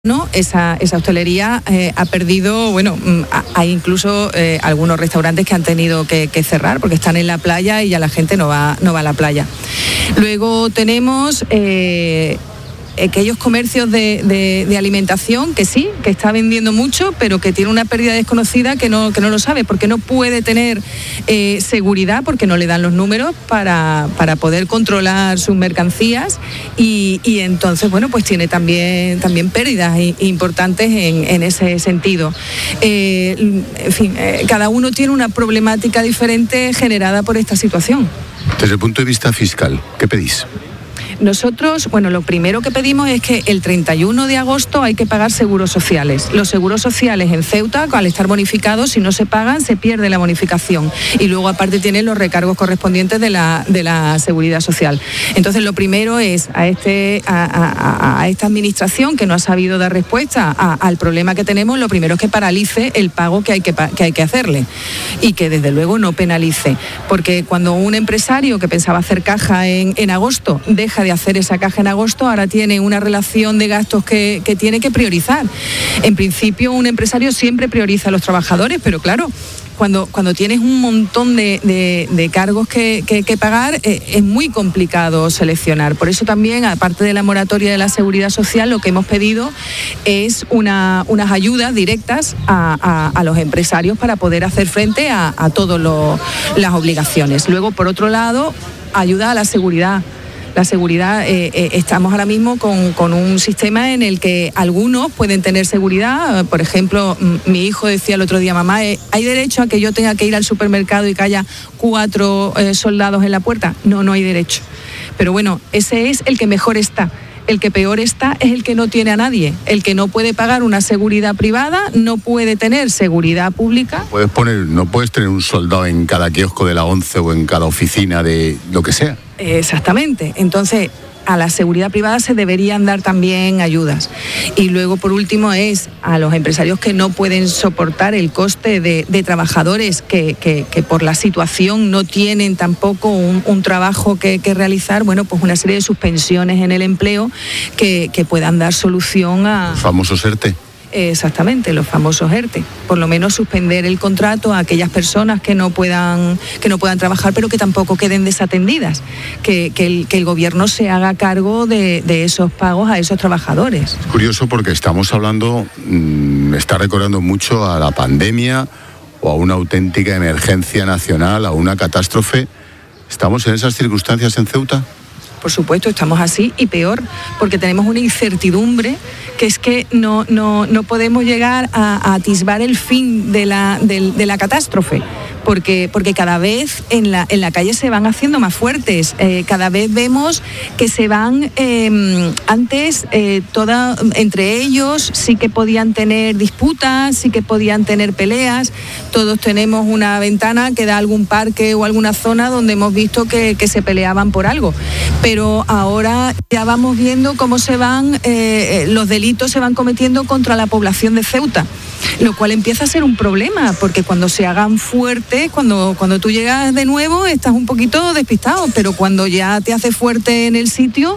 No, esa hostelería ha perdido, hay incluso algunos restaurantes que han tenido que cerrar porque están en la playa y ya la gente no va a la playa. Luego tenemos aquellos comercios de alimentación que sí, que está vendiendo mucho, pero que tiene una pérdida desconocida que no lo sabe, porque no puede tener seguridad, porque no le dan los números para poder controlar sus mercancías y entonces, pues tiene también pérdidas importantes en ese sentido. Cada uno tiene una problemática diferente generada por esta situación. Desde el punto de vista fiscal, ¿qué pedís? Nosotros, lo primero que pedimos es que el 31 de agosto hay que pagar seguros sociales. Los seguros sociales en Ceuta, al estar bonificados, si no se pagan, se pierde la bonificación. Y luego, aparte, tienen los recargos correspondientes de la seguridad social. Entonces, lo primero es a esta administración que no ha sabido dar respuesta al problema que tenemos, lo primero es que paralice el pago que hay que hacerle y que, desde luego, no penalice. Porque cuando un empresario que pensaba hacer caja en agosto deja de hacer esa caja en agosto, ahora tiene una relación de gastos que tiene que priorizar. En principio, un empresario siempre prioriza a los trabajadores, pero claro, cuando tienes un montón de cargos que pagar, es muy complicado seleccionar. Por eso también, aparte de la moratoria de la seguridad social, lo que hemos pedido es unas ayudas directas a los empresarios para poder hacer frente a todas las obligaciones. Luego, por otro lado, ayuda a la seguridad. La seguridad, estamos ahora mismo con un sistema en el que algunos pueden tener seguridad. Por ejemplo, mi hijo decía el otro día: mamá, ¿hay derecho a que yo tenga que ir al supermercado y que haya 4 soldados en la puerta? No hay derecho. Pero ese es el que mejor está. El que peor está es el que no tiene a nadie. El que no puede pagar una seguridad privada no puede tener seguridad pública. No puedes tener un soldado en cada kiosco de la ONCE o en cada oficina de lo que sea. Exactamente. Entonces, a la seguridad privada se deberían dar también ayudas. Y luego, por último, es a los empresarios que no pueden soportar el coste de trabajadores que por la situación no tienen tampoco un trabajo que realizar, pues una serie de suspensiones en el empleo que puedan dar solución a... Los famosos ERTE. Exactamente, los famosos ERTE. Por lo menos suspender el contrato a aquellas personas que no puedan trabajar, pero que tampoco queden desatendidas. Que el gobierno se haga cargo de esos pagos a esos trabajadores. Es curioso porque estamos hablando, está recordando mucho a la pandemia o a una auténtica emergencia nacional, a una catástrofe. ¿Estamos en esas circunstancias en Ceuta? Por supuesto, estamos así y peor, porque tenemos una incertidumbre que es que no podemos llegar a atisbar el fin de la catástrofe. Porque cada vez en la calle se van haciendo más fuertes, cada vez vemos que se van, antes entre ellos sí que podían tener disputas, sí que podían tener peleas, todos tenemos una ventana que da a algún parque o alguna zona donde hemos visto que se peleaban por algo, pero ahora ya vamos viendo cómo los delitos se van cometiendo contra la población de Ceuta, lo cual empieza a ser un problema, porque cuando se hagan fuertes, cuando tú llegas de nuevo estás un poquito despistado, pero cuando ya te haces fuerte en el sitio,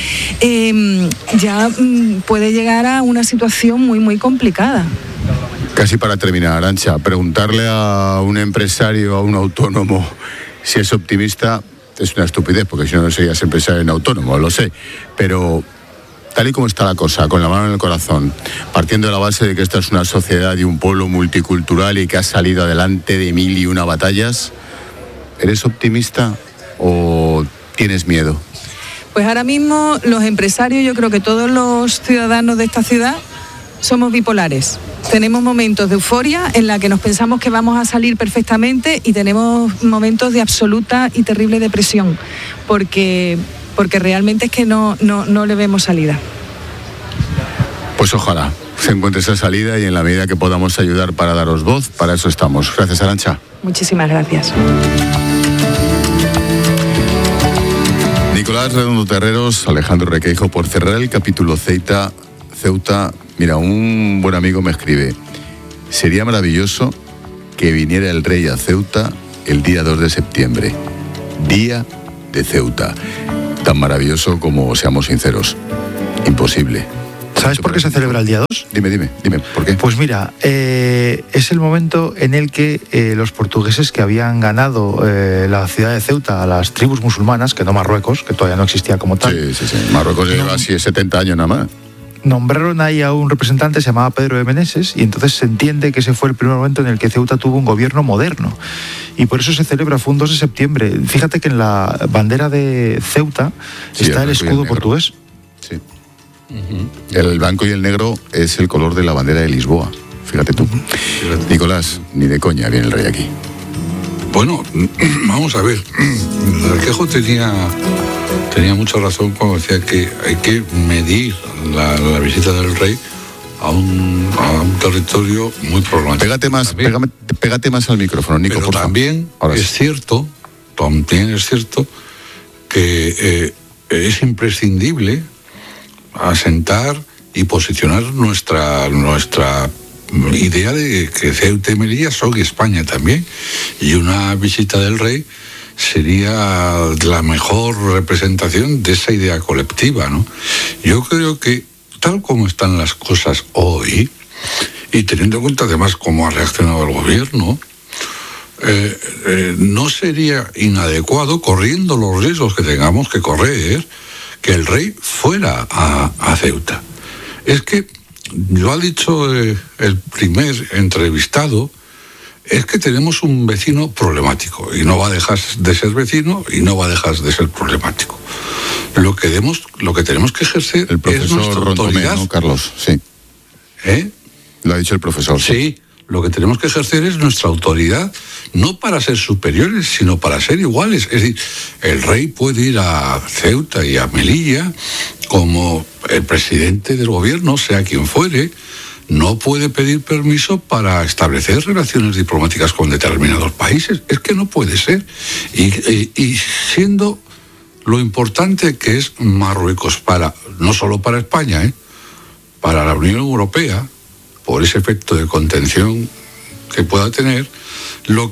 ya puede llegar a una situación muy, muy complicada. Casi para terminar, Arantxa, preguntarle a un empresario, a un autónomo, si es optimista, es una estupidez, porque si no serías empresario en autónomo, lo sé, pero... Tal y como está la cosa, con la mano en el corazón, partiendo de la base de que esta es una sociedad y un pueblo multicultural y que ha salido adelante de 1001 batallas, ¿eres optimista o tienes miedo? Pues ahora mismo los empresarios, yo creo que todos los ciudadanos de esta ciudad somos bipolares. Tenemos momentos de euforia en la que nos pensamos que vamos a salir perfectamente y tenemos momentos de absoluta y terrible depresión, porque realmente es que no le vemos salida. Pues ojalá se encuentre esa salida y en la medida que podamos ayudar para daros voz, para eso estamos. Gracias, Arantxa. Muchísimas gracias. Nicolás Redondo Terreros, Alejandro Requeijo, por cerrar el capítulo Ceuta. Mira, un buen amigo me escribe: sería maravilloso que viniera el rey a Ceuta el día 2 de septiembre, día de Ceuta. Tan maravilloso como, seamos sinceros, imposible. ¿Sabes por qué se celebra el día 2? Dime, ¿por qué? Pues mira, es el momento en el que los portugueses que habían ganado la ciudad de Ceuta a las tribus musulmanas, que no Marruecos, que todavía no existía como tal. Sí. Marruecos lleva así 70 años nada más. Nombraron ahí a un representante, se llamaba Pedro de Meneses, y entonces se entiende que ese fue el primer momento en el que Ceuta tuvo un gobierno moderno. Y por eso se celebra, fue un 2 de septiembre. Fíjate que en la bandera de Ceuta está el escudo portugués. Sí. El blanco y el negro es el color de la bandera de Lisboa. Fíjate tú. Nicolás, ni de coña viene el rey aquí. Bueno, vamos a ver. Requejo tenía mucha razón cuando decía que hay que medir la visita del rey a un territorio muy problemático. Pégate más al micrófono, Nico. Pero también es cierto que es imprescindible asentar y posicionar nuestra idea de que Ceuta y Melilla son España también, y una visita del rey sería la mejor representación de esa idea colectiva, ¿no? Yo creo que tal como están las cosas hoy, y teniendo en cuenta además cómo ha reaccionado el gobierno, no sería inadecuado, corriendo los riesgos que tengamos que correr, que el rey fuera a Ceuta. Es que, lo ha dicho el primer entrevistado, es que tenemos un vecino problemático y no va a dejar de ser vecino y no va a dejar de ser problemático. Lo que tenemos que ejercer el profesor es nuestra autoridad. ¿no, Carlos? Sí. Lo ha dicho el profesor. Sí, lo que tenemos que ejercer es nuestra autoridad, no para ser superiores, sino para ser iguales. Es decir, el rey puede ir a Ceuta y a Melilla como el presidente del gobierno, sea quien fuere, no puede pedir permiso para establecer relaciones diplomáticas con determinados países. Es que no puede ser. Y siendo lo importante que es Marruecos no solo para España, para la Unión Europea, por ese efecto de contención que pueda tener, lo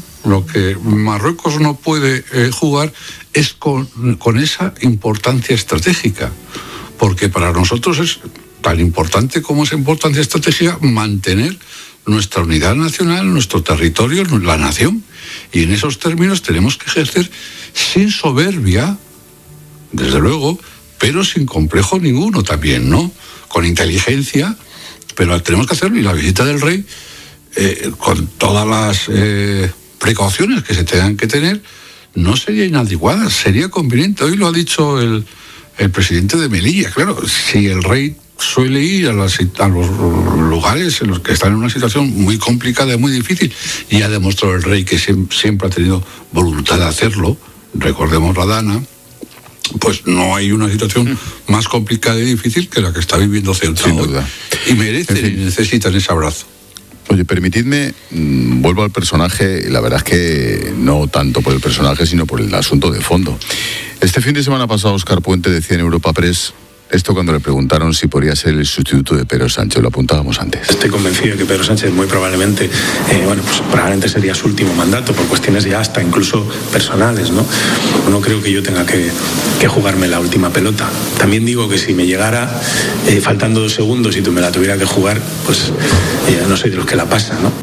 que Marruecos no puede jugar es con esa importancia estratégica, porque para nosotros es tan importante como esa importancia estratégica mantener nuestra unidad nacional, nuestro territorio, la nación. Y en esos términos tenemos que ejercer sin soberbia, desde luego, pero sin complejo ninguno también, ¿no? Con inteligencia, pero tenemos que hacerlo. Y la visita del rey, con todas las precauciones que se tengan que tener, no sería inadecuada, sería conveniente. Hoy lo ha dicho el presidente de Melilla. Claro, si el rey suele ir a los lugares en los que están en una situación muy complicada y muy difícil, y ha demostrado el rey que siempre ha tenido voluntad de hacerlo, recordemos la Dana, pues no hay una situación más complicada y difícil que la que está viviendo Ceuta sin hoy. duda. Y merecen y necesitan ese abrazo. Oye, permitidme, vuelvo al personaje, la verdad es que no tanto por el personaje, sino por el asunto de fondo. Este fin de semana pasado, Óscar Puente decía en Europa Press esto cuando le preguntaron si podría ser el sustituto de Pedro Sánchez, lo apuntábamos antes. Estoy convencido de que Pedro Sánchez muy probablemente, probablemente sería su último mandato por cuestiones ya hasta incluso personales, ¿no? No creo que yo tenga que jugarme la última pelota. También digo que si me llegara faltando 2 segundos y tú me la tuviera que jugar, pues no soy de los que la pasan, ¿no?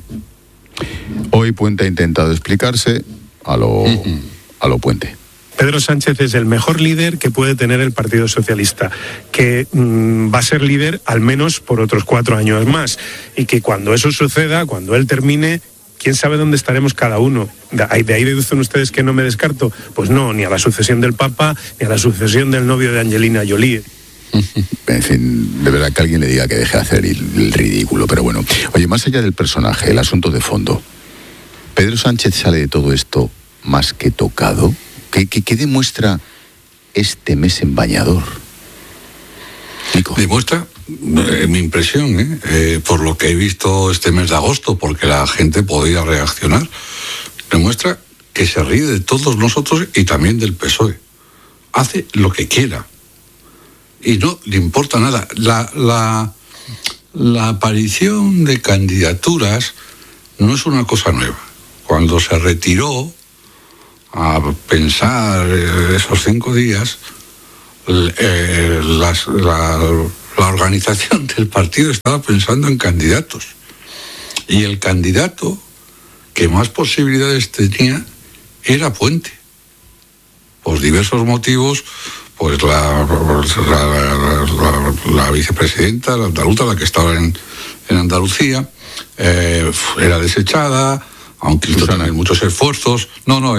Hoy Puente ha intentado explicarse a lo Puente. Pedro Sánchez es el mejor líder que puede tener el Partido Socialista, que va a ser líder al menos por otros 4 años más, y que cuando eso suceda, cuando él termine, quién sabe dónde estaremos cada uno. De ahí deducen ustedes que no me descarto. Pues no, ni a la sucesión del Papa, ni a la sucesión del novio de Angelina Jolie. En fin, de verdad que alguien le diga que deje de hacer el ridículo, pero bueno. Oye, más allá del personaje, el asunto de fondo, ¿Pedro Sánchez sale de todo esto más que tocado? ¿Qué demuestra este mes en Bañador? Nico. Demuestra, mi impresión, por lo que he visto este mes de agosto, porque la gente podía reaccionar, demuestra que se ríe de todos nosotros y también del PSOE. Hace lo que quiera y no le importa nada. La aparición de candidaturas no es una cosa nueva. Cuando se retiró a pensar esos 5 días, la organización del partido estaba pensando en candidatos. Y el candidato que más posibilidades tenía era Puente. Por diversos motivos, pues la vicepresidenta, la andaluza, la que estaba en Andalucía, era desechada, aunque hizo también muchos esfuerzos. La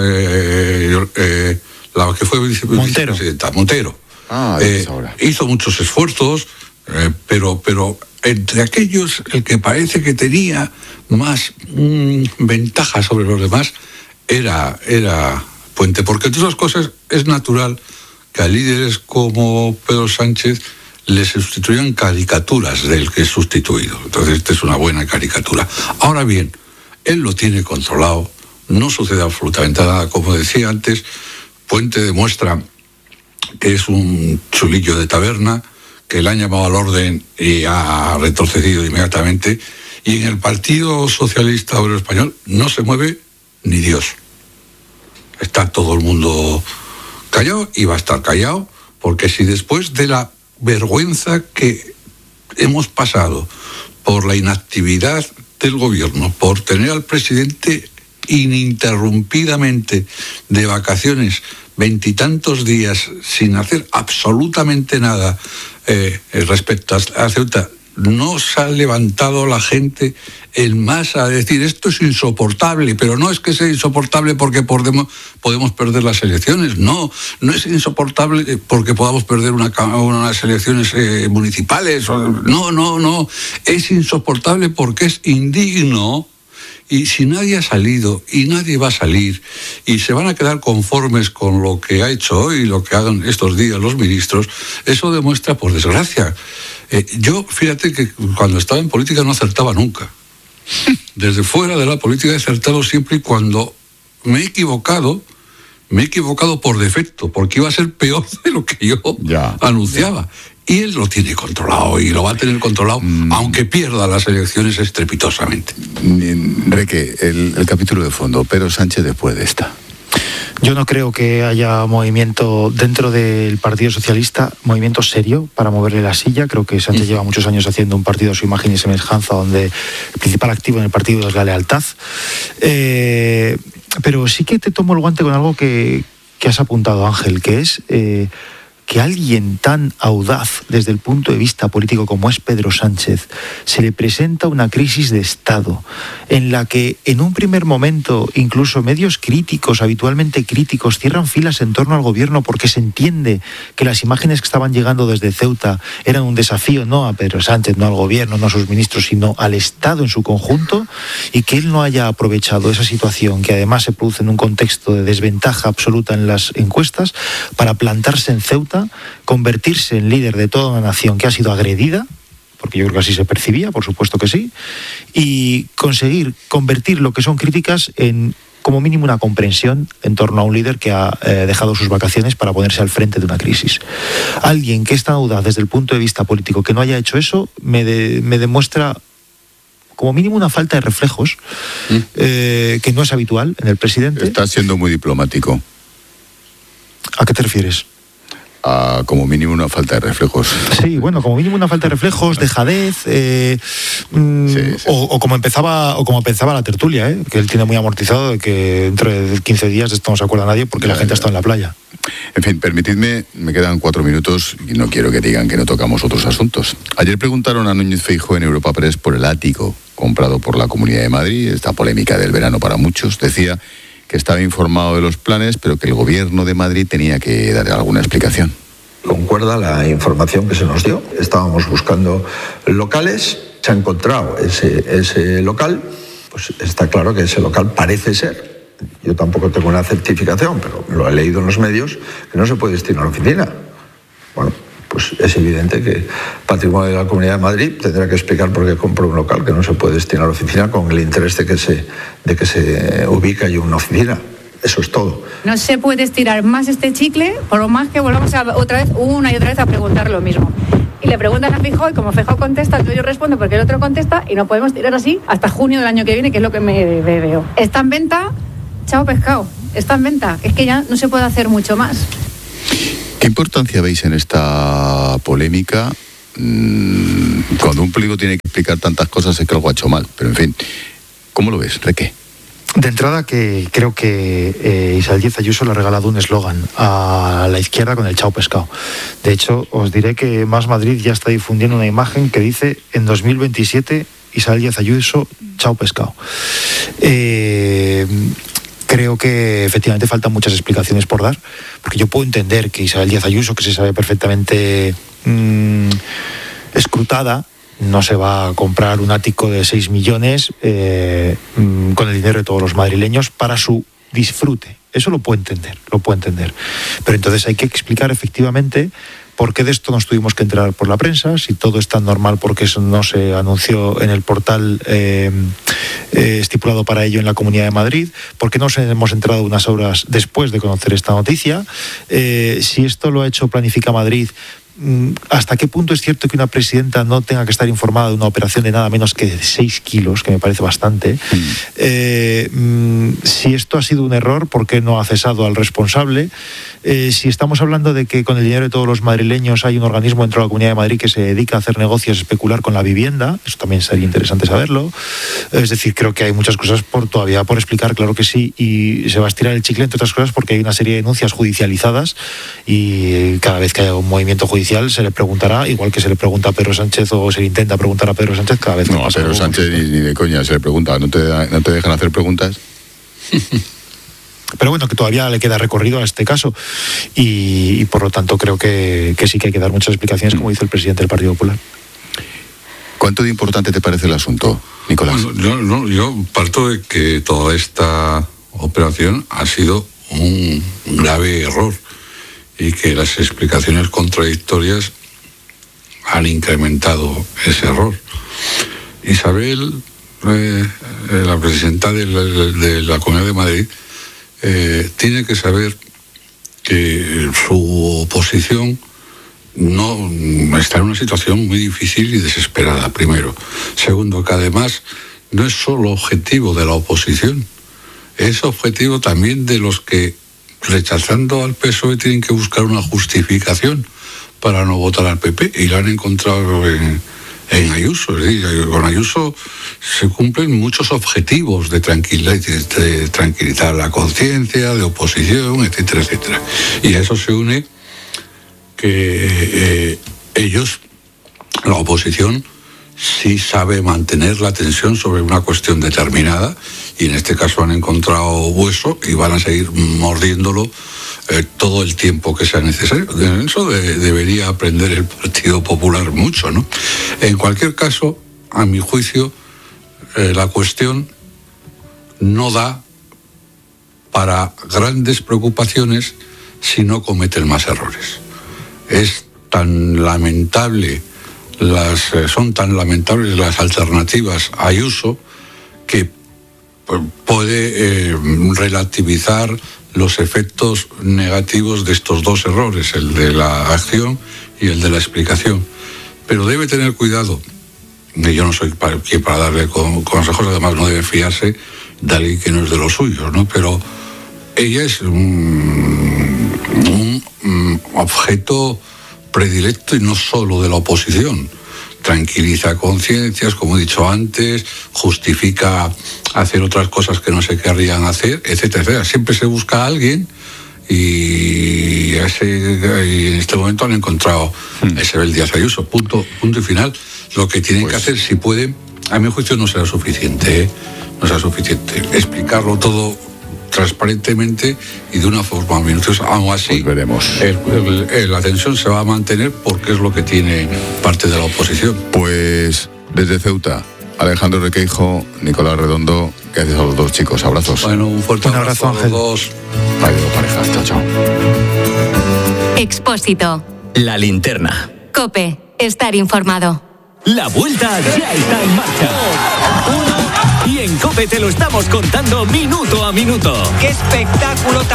que fue vicepresidenta, Montero. Hizo muchos esfuerzos, pero entre aquellos, el que parece que tenía más ventaja sobre los demás era Puente, porque entre otras cosas es natural que a líderes como Pedro Sánchez le sustituyan caricaturas del que es sustituido. Entonces, esta es una buena caricatura. Ahora bien, él lo tiene controlado, no sucede absolutamente nada. Como decía antes, Puente demuestra que es un chulillo de taberna, que le han llamado al orden y ha retrocedido inmediatamente, y en el Partido Socialista Obrero Español no se mueve ni Dios. Está todo el mundo callado y va a estar callado, porque si después de la vergüenza que hemos pasado por la inactividad del gobierno, por tener al presidente ininterrumpidamente de vacaciones 20 y tantos días sin hacer absolutamente nada respecto a Ceuta, no se ha levantado la gente en masa a decir esto es insoportable, pero no es que sea insoportable porque podemos perder las elecciones, no es insoportable porque podamos perder unas elecciones municipales, no, es insoportable porque es indigno. Y si nadie ha salido y nadie va a salir y se van a quedar conformes con lo que ha hecho hoy y lo que hagan estos días los ministros, eso demuestra, por desgracia. Yo, fíjate que cuando estaba en política no acertaba nunca. Desde fuera de la política he acertado siempre, y cuando me he equivocado por defecto, porque iba a ser peor de lo que yo anunciaba. Y él lo tiene controlado y lo va a tener controlado, aunque pierda las elecciones estrepitosamente. Reque, el capítulo de fondo, Pedro Sánchez después de esta. Yo no creo que haya movimiento dentro del Partido Socialista, movimiento serio para moverle la silla. Creo que Sánchez lleva muchos años haciendo un partido a su imagen y semejanza, donde el principal activo en el partido es la lealtad. Pero sí que te tomo el guante con algo que has apuntado, Ángel, que es que alguien tan audaz desde el punto de vista político como es Pedro Sánchez, se le presenta una crisis de Estado en la que en un primer momento incluso medios críticos, habitualmente críticos, cierran filas en torno al gobierno porque se entiende que las imágenes que estaban llegando desde Ceuta eran un desafío no a Pedro Sánchez, no al gobierno, no a sus ministros, sino al Estado en su conjunto, y que él no haya aprovechado esa situación, que además se produce en un contexto de desventaja absoluta en las encuestas, para plantarse en Ceuta, convertirse en líder de toda una nación que ha sido agredida, porque yo creo que así se percibía, por supuesto que sí, y conseguir convertir lo que son críticas en como mínimo una comprensión en torno a un líder que ha dejado sus vacaciones para ponerse al frente de una crisis. Alguien que es tan audaz desde el punto de vista político que no haya hecho eso me demuestra como mínimo una falta de reflejos que no es habitual en el presidente. Está siendo muy diplomático. ¿A qué te refieres? Como mínimo una falta de reflejos. Sí, bueno, como mínimo una falta de reflejos, dejadez, sí. O como empezaba la tertulia, que él tiene muy amortizado, de que dentro de 15 días de esto no se acuerda nadie porque la gente ha estado en la playa. En fin, permitidme, me quedan 4 minutos y no quiero que digan que no tocamos otros asuntos. Ayer preguntaron a Núñez Feijóo en Europa Press por el ático comprado por la Comunidad de Madrid, esta polémica del verano para muchos. Decía que estaba informado de los planes, pero que el gobierno de Madrid tenía que dar alguna explicación. Concuerda la información que se nos dio. Estábamos buscando locales, se ha encontrado ese local, pues está claro que ese local parece ser, yo tampoco tengo una certificación, pero lo he leído en los medios, que no se puede destinar a oficina. Bueno, pues es evidente que Patrimonio de la Comunidad de Madrid tendrá que explicar por qué compró un local que no se puede destinar a oficina con el interés de que se ubique allí una oficina. Eso es todo. No se puede estirar más este chicle, por lo más que volvamos una y otra vez a preguntar lo mismo. Y le preguntan a Feijóo, y como Feijóo contesta, yo respondo porque el otro contesta, y no podemos tirar así hasta junio del año que viene, que es lo que me veo. Está en venta, chao pescado, está en venta. Es que ya no se puede hacer mucho más. ¿Qué importancia veis en esta polémica cuando un político tiene que explicar tantas cosas es que algo ha hecho mal. Pero en fin, ¿cómo lo ves, Reque? De entrada, que creo que Isabel Díaz Ayuso le ha regalado un eslogan a la izquierda con el chao pescado. De hecho, os diré que Más Madrid ya está difundiendo una imagen que dice: en 2027, Isabel Díaz Ayuso, chao pescado. Creo que efectivamente faltan muchas explicaciones por dar, porque yo puedo entender que Isabel Díaz Ayuso, que se sabe perfectamente escrutada, no se va a comprar un ático de 6 millones con el dinero de todos los madrileños para su disfrute. Eso lo puedo entender. Pero entonces hay que explicar efectivamente por qué de esto nos tuvimos que enterar por la prensa, si todo es tan normal porque eso no se anunció en el portal estipulado para ello en la Comunidad de Madrid, por qué nos hemos enterado unas horas después de conocer esta noticia, si esto lo ha hecho Planifica Madrid. ¿Hasta qué punto es cierto que una presidenta no tenga que estar informada de una operación de nada menos que 6 kilos, que me parece bastante? Si esto ha sido un error, ¿por qué no ha cesado al responsable? Si estamos hablando de que con el dinero de todos los madrileños hay un organismo dentro de la Comunidad de Madrid que se dedica a hacer negocios, especular con la vivienda, eso también sería interesante saberlo. Es decir, creo que hay muchas cosas todavía por explicar, claro que sí, y se va a estirar el chicle, entre otras cosas, porque hay una serie de denuncias judicializadas y cada vez que haya un movimiento judicial se le preguntará, igual que se le pregunta a Pedro Sánchez o se le intenta preguntar a Pedro Sánchez cada vez que No, a Pedro Sánchez ni de coña se le pregunta, no te dejan hacer preguntas. Pero bueno, que todavía le queda recorrido a este caso y por lo tanto creo que sí que hay que dar muchas explicaciones, como dice el presidente del Partido Popular. ¿Cuánto de importante te parece el asunto, Nicolás? Bueno, yo parto de que toda esta operación ha sido un grave error y que las explicaciones contradictorias han incrementado ese error. Isabel, la presidenta de la Comunidad de Madrid, tiene que saber que su oposición no está en una situación muy difícil y desesperada, primero. Segundo, que además no es solo objetivo de la oposición, es objetivo también de los que, rechazando al PSOE, tienen que buscar una justificación para no votar al PP, y la han encontrado en Ayuso. Es decir, con Ayuso se cumplen muchos objetivos de tranquilizar la conciencia, de oposición, etcétera, etcétera. Y a eso se une que ellos, la oposición, sí sabe mantener la tensión sobre una cuestión determinada, y en este caso han encontrado hueso y van a seguir mordiéndolo todo el tiempo que sea necesario. De eso debería aprender el Partido Popular mucho, ¿no? En cualquier caso, a mi juicio, la cuestión no da para grandes preocupaciones si no cometen más errores. Es tan lamentable son tan lamentables las alternativas a Ayuso que puede relativizar los efectos negativos de estos dos errores, el de la acción y el de la explicación. Pero debe tener cuidado, y yo no soy quien para darle consejos, además no debe fiarse de alguien que no es de los suyos, ¿no? Pero ella es un objeto predilecto y no solo de la oposición. Tranquiliza conciencias, como he dicho antes, justifica hacer otras cosas que no se querrían hacer, etcétera, etcétera. Siempre se busca a alguien y en este momento han encontrado a Isabel Díaz Ayuso. Punto y final. Lo que tienen que hacer, si pueden, a mi juicio no será suficiente, no será suficiente. Explicarlo todo transparentemente y de una forma minuciosa. Aún así, veremos. La tensión se va a mantener porque es lo que tiene parte de la oposición. Pues desde Ceuta, Alejandro Requeijo, Nicolás Redondo, gracias a los dos, chicos. Abrazos. Bueno, un fuerte abrazo a los dos. Adiós, pareja. Chao, chao. Expósito. La linterna. COPE. Estar informado. La vuelta ya está en marcha. Y en COPE te lo estamos contando minuto a minuto. ¡Qué espectáculo tan